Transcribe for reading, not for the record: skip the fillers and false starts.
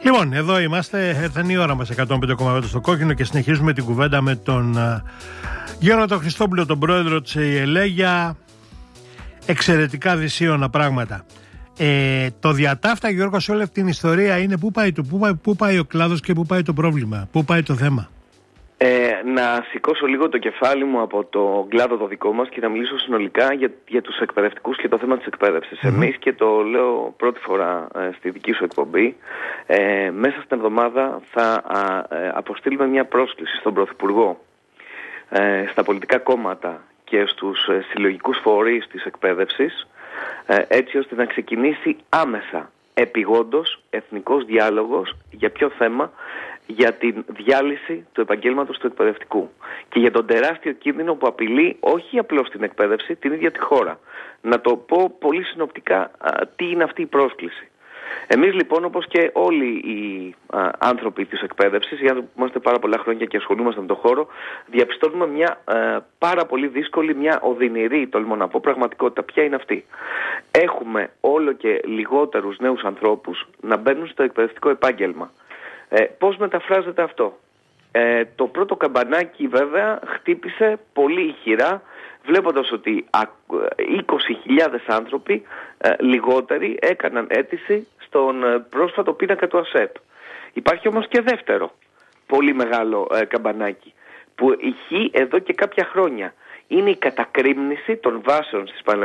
Λοιπόν, εδώ είμαστε, ήταν η ώρα μας 105,5 στο Κόκκινο και συνεχίζουμε την κουβέντα με τον Γέροντα Χριστόπουλο, τον πρόεδρο της ΕΕΛΕ, για εξαιρετικά δυσίωνα πράγματα. Το διατάφτα, Γιώργο, σε όλη αυτή την ιστορία είναι πού πάει ο κλάδος και πού πάει το πρόβλημα, πού πάει το θέμα. Να σηκώσω λίγο το κεφάλι μου από το κλάδο το δικό μας και να μιλήσω συνολικά για τους εκπαιδευτικούς και το θέμα της εκπαίδευσης. Εμείς, και το λέω πρώτη φορά στη δική σου εκπομπή, μέσα στην εβδομάδα θα αποστείλουμε μια πρόσκληση στον Πρωθυπουργό, στα πολιτικά κόμματα και στους συλλογικούς φορείς της εκπαίδευσης, έτσι ώστε να ξεκινήσει άμεσα, επιγόντως, εθνικός διάλογος. Για ποιο θέμα? Για την διάλυση του επαγγέλματος του εκπαιδευτικού και για τον τεράστιο κίνδυνο που απειλεί όχι απλώς την εκπαίδευση, την ίδια τη χώρα. Να το πω πολύ συνοπτικά τι είναι αυτή η πρόσκληση. Εμείς λοιπόν, όπως και όλοι οι άνθρωποι της εκπαίδευσης, οι άνθρωποι που είμαστε πάρα πολλά χρόνια και ασχολούμαστε με τον χώρο, διαπιστώνουμε μια πάρα πολύ δύσκολη, μια οδυνηρή, τολμώ να πω, πραγματικότητα. Ποια είναι αυτή? Έχουμε όλο και λιγότερους νέους ανθρώπους να μπαίνουν στο εκπαιδευτικό επάγγελμα. Πώς μεταφράζεται αυτό? Το πρώτο καμπανάκι βέβαια χτύπησε πολύ ηχηρά, βλέποντας ότι 20.000 άνθρωποι λιγότεροι έκαναν αίτηση στον πρόσφατο πίνακα του ΑΣΕΠ. Υπάρχει όμως και δεύτερο πολύ μεγάλο καμπανάκι που ηχεί εδώ και κάποια χρόνια. Είναι η κατακρίμνηση των βάσεων στις